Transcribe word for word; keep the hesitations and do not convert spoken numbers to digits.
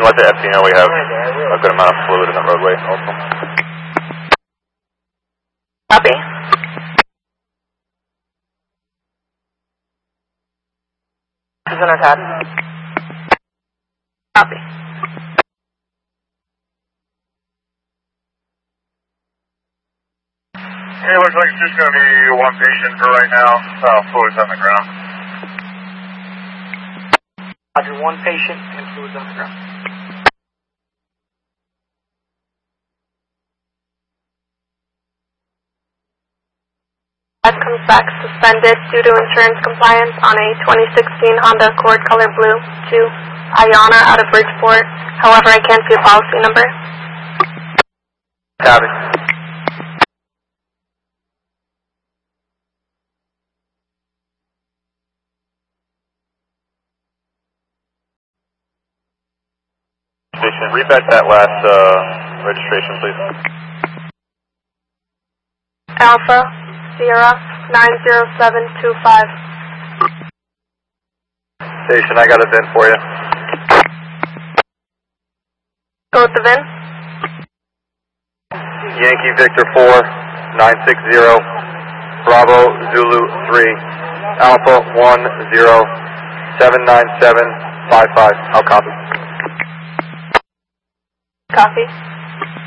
Let the F C know we have a good amount of fluid in the roadway also. Copy. This is in our tab. Copy. It looks like it's just going to be one patient for right now. Uh, fluids on the ground. Roger, one patient and fluids on the ground. That comes back suspended due to insurance compliance on a twenty sixteen Honda Accord color blue to Ayana out of Bridgeport. However, I can't see a policy number. Copy. Station, rebat that last uh, registration, please. Alpha Sierra nine zero seven two five. Station, I got a V I N for you. Go with the V I N. Yankee Victor four nine six zero Bravo Zulu three Alpha one zero seven nine seven five five. I'll copy. Copy.